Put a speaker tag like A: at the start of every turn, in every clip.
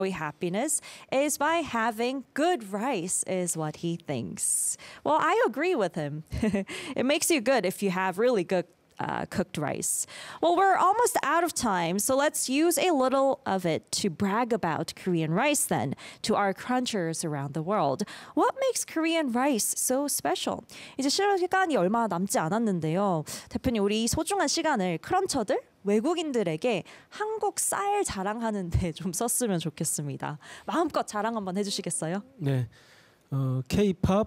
A: happiness is by having good rice, is what he thinks. Well, I agree with him. It makes you good if you have really good cooked rice. Well, we're almost out of time, so let's use a little of it to brag about Korean rice then to our crunchers around the world. What makes Korean rice so special? 이제 시간이 얼마 남지 않았는데요. 대표님, 우리 이 소중한 시간을 크런처들, 외국인들에게 한국 쌀 자랑하는데 좀 썼으면 좋겠습니다. 마음껏 자랑 한번 해주시겠어요?
B: 네, K-팝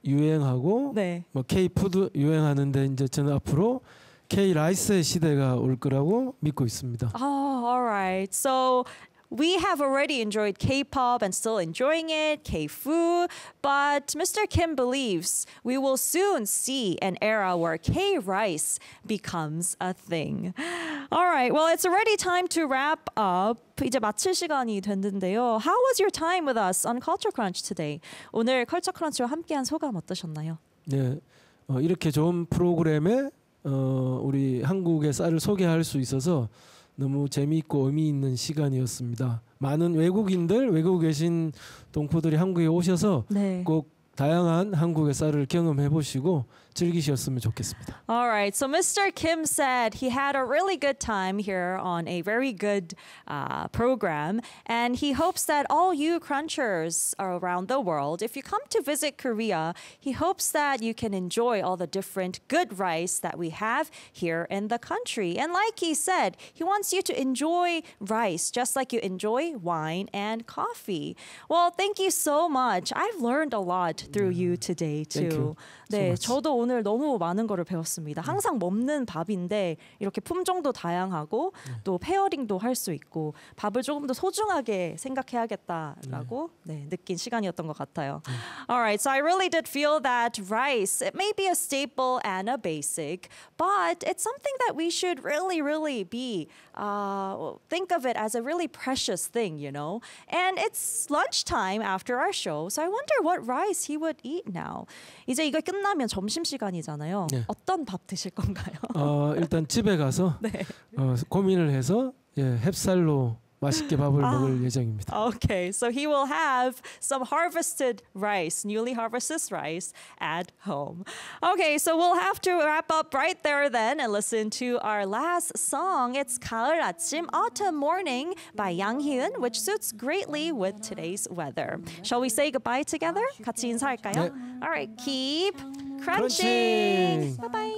B: 유행하고
A: 네.
B: 뭐 K-푸드 유행하는데 이제 저는 앞으로 K-라이스의 시대가 올 거라고 믿고 있습니다.
A: Oh, all right. So we have already enjoyed K-pop and still enjoying it, K-food, but Mr. Kim believes we will soon see an era where K-rice becomes a thing. All right, well, it's already time to wrap up. 이제 마칠 시간이 됐는데요. How was your time with us on Culture Crunch today? 오늘 컬처 크런치와 함께한 소감 어떠셨나요?
B: 네, 이렇게 좋은 프로그램에 우리 한국의 쌀을 소개할 수 있어서 너무 재미있고 의미 있는 시간이었습니다. 많은 외국인들, 외국에 계신 동포들이 한국에 오셔서
A: 네.
B: 꼭 다양한 한국의 쌀을 경험해 보시고 즐기셨으면 좋겠습니다.
A: All right, so Mr. Kim said he had a really good time here on a very good program, and he hopes that all you crunchers around the world, if you come to visit Korea, he hopes that you can enjoy all the different good rice that we have here in the country. And like he said, he wants you to enjoy rice just like you enjoy wine and coffee. Well, thank you so much. I've learned a lot through you today too. 네, 저도 오늘 너무 많은 거를 배웠습니다. 항상 먹는 밥인데 이렇게 품종도 다양하고 또 페어링도 할 수 있고 밥을 조금 더 소중하게 생각해야겠다라고 느낀 시간이었던 것 같아요. Alright, so I really did feel that rice, it may be a staple and a basic, but it's something that we should really be think of it as a really precious thing, you know. And it's lunchtime after our show, so I wonder what rice he would eat now. 이제 이거 끝나면 점심 시간이잖아요.
B: 네.
A: 어떤 밥 드실 건가요?
B: 일단 집에 가서
A: 네.
B: 고민을 해서 햅쌀로 맛있게 밥을 먹을 예정입니다.
A: Okay, so he will have some harvested rice, newly harvested rice at home. Okay, so we'll have to wrap up right there then and listen to our last song. It's 가을 아침, Autumn Morning by Yang Hyun, which suits greatly with today's weather. Shall we say goodbye together? 같이 인사할까요?
B: 네.
A: All right, keep crunching. Bye-bye.